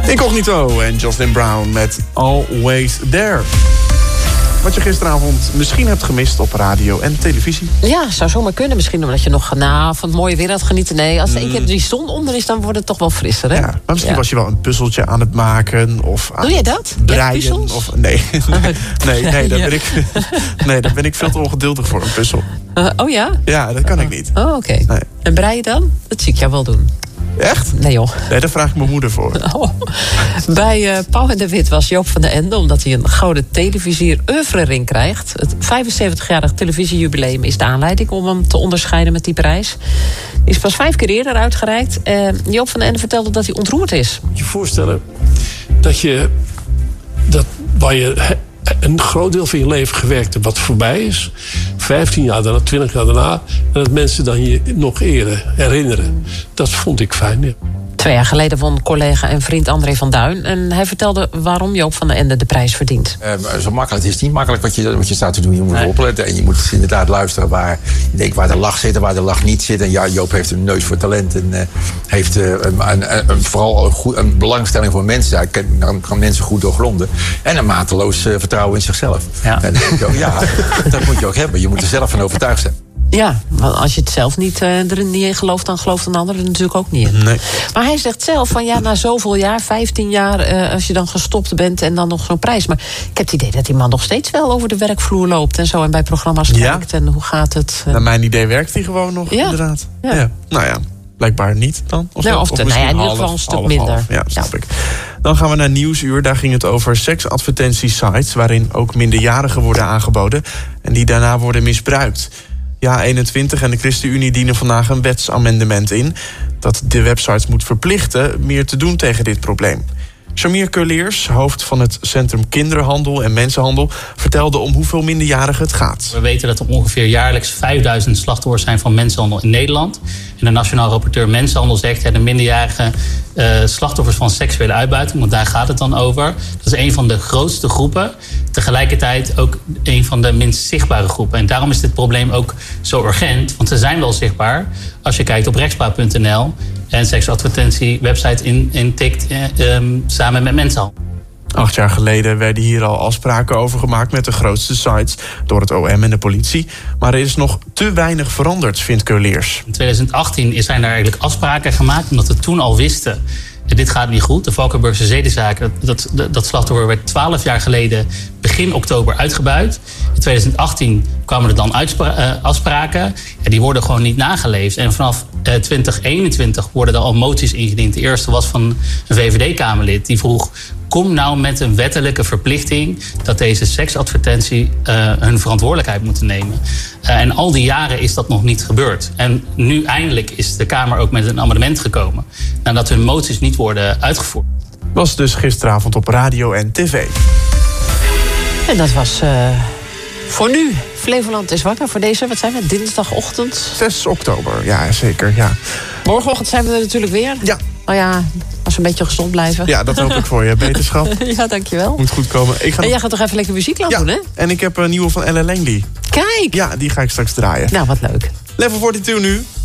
Incognito en Jocelyn Brown met Always There. Wat je gisteravond misschien hebt gemist op radio en televisie. Ja, zou zomaar kunnen. Misschien omdat je nog van het mooie weer aan het genieten. Nee, als één keer die zon onder is, dan wordt het toch wel frisser, hè? Ja, maar misschien was je wel een puzzeltje aan het maken. Of aan Doe jij dat? breien. Of, nee, daar ben ik veel te ongeduldig voor, een puzzel. Oh ja? Ja, dat kan ik niet. Oh, oké. Nee. En breien dan? Dat zie ik jou wel doen. Echt? Nee joh. Nee, daar vraag ik mijn moeder voor. Oh. Bij Pauw en de Wit was Joop van den Ende, omdat hij een gouden televisier oeuvrering krijgt. Het 75-jarig televisiejubileum is de aanleiding om hem te onderscheiden met die prijs. Die is pas 5 keer eerder uitgereikt. Joop van den Ende vertelde dat hij ontroerd is. Moet je voorstellen waar je een groot deel van je leven gewerkt hebt wat voorbij is. 15 jaar daarna, 20 jaar daarna. En dat mensen dan je nog herinneren. Dat vond ik fijn, ja. 2 jaar geleden won collega en vriend André van Duin. En hij vertelde waarom Joop van den Ende de prijs verdient. Zo makkelijk. Het is niet makkelijk wat je staat te doen. Je moet opletten en je moet inderdaad luisteren waar de lach zit en waar de lach niet zit. En ja, Joop heeft een neus voor talent en heeft vooral een belangstelling voor mensen. Hij kan mensen goed doorgronden. En een mateloos vertrouwen in zichzelf. Ja. En dat moet je ook hebben. Je moet er zelf van overtuigd zijn. Ja, want als je het zelf er niet in gelooft, dan gelooft een ander er natuurlijk ook niet in. Nee. Maar hij zegt zelf van na zoveel jaar, 15 jaar, als je dan gestopt bent en dan nog zo'n prijs. Maar ik heb het idee dat die man nog steeds wel over de werkvloer loopt en zo en bij programma's kijkt. En hoe gaat het? Naar mijn idee werkt hij gewoon nog, inderdaad. Ja. Nou ja, blijkbaar niet dan. Of in ieder geval een stuk minder. Ja, snap ik. Dan gaan we naar Nieuwsuur. Daar ging het over seksadvertentiesites waarin ook minderjarigen worden aangeboden en die daarna worden misbruikt. Ja, 21 en de ChristenUnie dienen vandaag een wetsamendement in dat de websites moet verplichten meer te doen tegen dit probleem. Shamir Keuleers, hoofd van het Centrum Kinderhandel en Mensenhandel, vertelde om hoeveel minderjarigen het gaat. We weten dat er ongeveer jaarlijks 5000 slachtoffers zijn van mensenhandel in Nederland. En de Nationaal Rapporteur Mensenhandel zegt de minderjarige slachtoffers van seksuele uitbuiting, want daar gaat het dan over. Dat is een van de grootste groepen. Tegelijkertijd ook een van de minst zichtbare groepen. En daarom is dit probleem ook zo urgent, want ze zijn wel zichtbaar. Als je kijkt op rechtspraak.nl en seksadvertentie-website intikt samen met mensenhandel. 8 jaar geleden werden hier al afspraken over gemaakt met de grootste sites door het OM en de politie. Maar er is nog te weinig veranderd, vindt Keuleers. In 2018 zijn er eigenlijk afspraken gemaakt omdat we toen al wisten, dit gaat niet goed. De Valkenburgse zedenzaak, dat slachtoffer werd 12 jaar geleden begin oktober uitgebuit. In 2018 kwamen er dan afspraken. Ja, die worden gewoon niet nageleefd. En vanaf 2021 worden er al moties ingediend. De eerste was van een VVD-Kamerlid. Die vroeg, kom nou met een wettelijke verplichting dat deze seksadvertentie hun verantwoordelijkheid moeten nemen. En al die jaren is dat nog niet gebeurd. En nu eindelijk is de Kamer ook met een amendement gekomen nadat hun moties niet worden uitgevoerd. Was dus gisteravond op radio en tv. En dat was voor nu. Flevoland is wakker voor deze, wat zijn we, dinsdagochtend? 6 oktober, ja zeker, ja. Morgenochtend zijn we er natuurlijk weer. Ja. Nou ja, als we een beetje gezond blijven. Ja, dat hoop ik voor je. Beterschap. Ja, dankjewel. Moet goed komen. En jij gaat toch even lekker muziek laten doen, hè? En ik heb een nieuwe van Ella Langley. Kijk! Ja, die ga ik straks draaien. Nou, wat leuk. Level 42 nu.